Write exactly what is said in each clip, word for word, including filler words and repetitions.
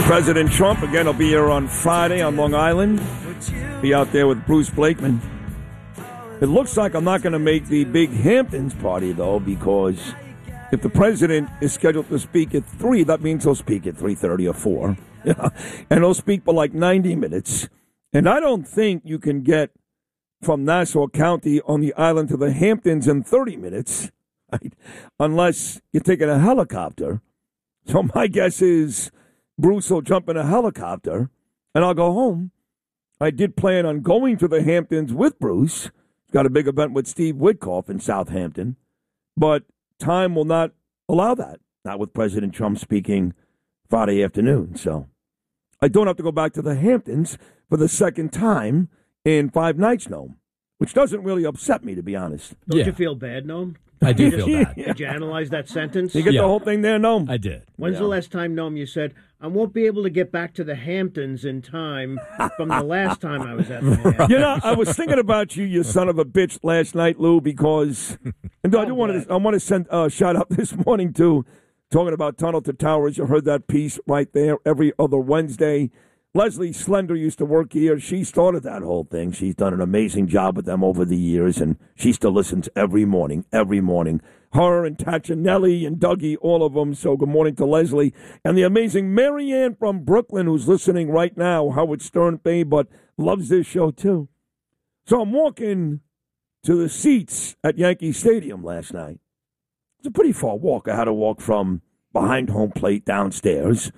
President Trump, again, will be here on Friday on Long Island. Be out there with Bruce Blakeman. It looks like I'm not going to make the big Hamptons party, though, because if the president is scheduled to speak at three, that means he'll speak at three thirty or four. And he'll speak for like ninety minutes. And I don't think you can get from Nassau County on the island to the Hamptons in thirty minutes, right? Unless you're taking a helicopter. So my guess is Bruce will jump in a helicopter, and I'll go home. I did plan on going to the Hamptons with Bruce. He's got a big event with Steve Witkoff in Southampton. But time will not allow that, not with President Trump speaking Friday afternoon. So I don't have to go back to the Hamptons for the second time in five nights, Noam, which doesn't really upset me, to be honest. Don't Yeah. you feel bad, Noam? I do feel bad. Did you analyze that sentence? You get Yeah. the whole thing there, Noam? I did. When's Yeah. the last time, Noam, you said, I won't be able to get back to the Hamptons in time from the last time I was at the Hamptons? You know, I was thinking about you, you son of a bitch, last night, Lou, because and I do want to. I want to send a shout out this morning too, talking about Tunnel to Towers. You heard that piece right there every other Wednesday. Leslie Slender used to work here. She started that whole thing. She's done an amazing job with them over the years, and she still listens every morning, every morning. Her and Tachinelli and Dougie, all of them. So good morning to Leslie. And the amazing Marianne from Brooklyn, who's listening right now, Howard Stern Bay, but loves this show too. So I'm walking to the seats at Yankee Stadium last night. It's a pretty far walk. I had to walk from behind home plate downstairs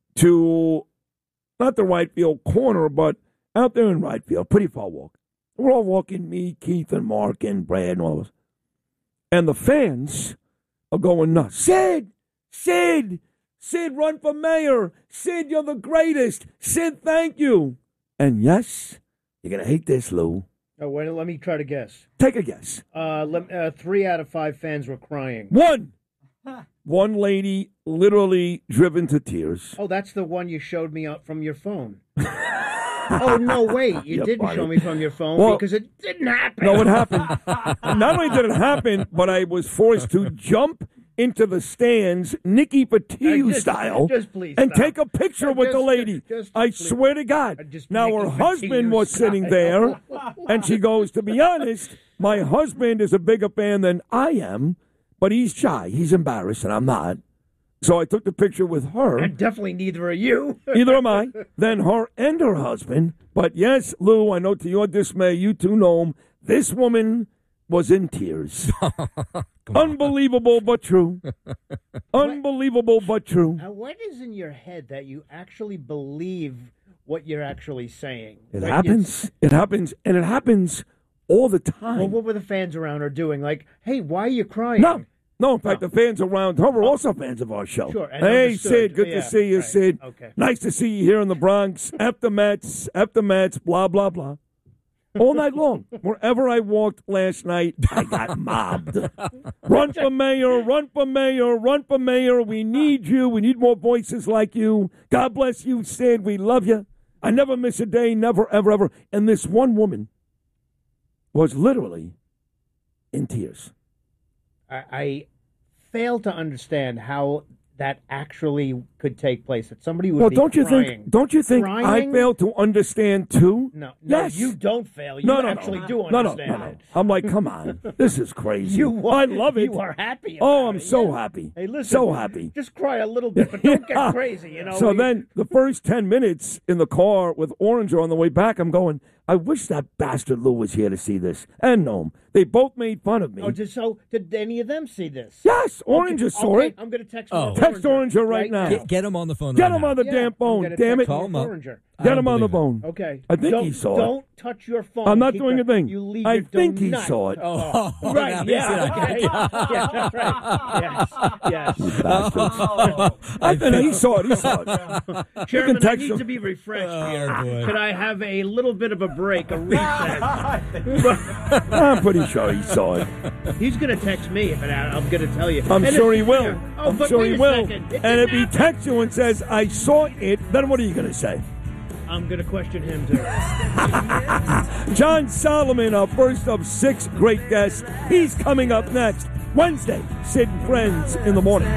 to not the right field corner, but out there in right field. Pretty far walk. We're all walking, me, Keith, and Mark, and Brad, and all of us. And the fans are going nuts. Sid! Sid! Sid, run for mayor! Sid, you're the greatest! Sid, thank you! And yes, you're going to hate this, Lou. Oh, wait, let me try to guess. Take a guess. Uh, let, uh, three out of five fans were crying. One! One lady literally driven to tears. Oh, that's the one you showed me out from your phone. Oh, no, wait. You You're didn't funny. show me from your phone Well, because it didn't happen. No, it happened. Not only did it happen, but I was forced to jump into the stands, Nikki Patiu Uh, just- style, just please and stop. take a picture Uh, with the just- lady. just I please. swear to Uh, God. just Now, Nikki her husband Patiu was style. sitting there, and she goes, to be honest, my husband is a bigger fan than I am, but he's shy. He's embarrassed, and I'm not. So I took the picture with her. And definitely neither are you. Either am I. Then her and her husband. But yes, Lou, I know to your dismay, you too know him. This woman was in tears. Unbelievable but true. Unbelievable but true. Now, what is in your head that you actually believe what you're actually saying? It Like, happens. It happens. And it happens all the it's- Well, time. what were the fans around her doing? Like, hey, why are you crying? No. No, in fact, the fans around her were also fans of our show. Sure, and Hey, understood. Sid, good Yeah, to see you, right. Sid. Okay. Nice to see you here in the Bronx. F the Mets, F the Mets, blah, blah, blah. All night long. Wherever I walked last night, I got mobbed. Run for mayor, run for mayor, run for mayor. We need you. We need more voices like you. God bless you, Sid. We love you. I never miss a day, never, ever, ever. And this one woman was literally in tears. I, I fail to understand how that actually could take place. That somebody would Well, be don't you crying. think? Don't you think Crying? I fail to understand too? No, no, Yes. you don't fail. You No, no, actually no. do No, no, understand no, no. it. I'm like, come on, this is crazy. You I are, love it. You are happy. Oh, about I'm it. so Yeah. happy. Hey, listen. So happy. Just cry a little bit, but don't Yeah. get crazy. You know. So We- then, the first ten minutes in the car with Oranger on the way back, I'm going, I wish that bastard Lou was here to see this. And Noam. They both made fun of me. Oh, did, so did any of them see this? Yes, Oranger Okay, saw okay, it. I'm going to text. Oh. Text Oranger right now. Get, get him on the phone Get right him now. on the Yeah, damn I'm phone. gonna Damn text it. Call him up. Oranger. I Get don't him on the believe it. phone. Okay. I think don't, he saw it. Don't touch your phone. I'm not Keep doing it- a thing. You leave I your think he donut. saw it. Oh, now Right, he's yeah, in. okay. yeah, that's right. Yes, yes. Oh, I think he saw it. He saw it. Chairman, I text need him. to be refreshed Oh, here. boy. Could I have a little bit of a break, a reset? I'm pretty sure he saw it. He's going to text me if it, I'm going to tell you. I'm And sure if- he will. Oh, I'm but sure wait he a will. second. It And if didn't he happen. texts you and says, I saw it, then what are you going to say? I'm going to question him, too. John Solomon, our first of six great guests. He's coming up next. Wednesday, Sid and Friends in the morning.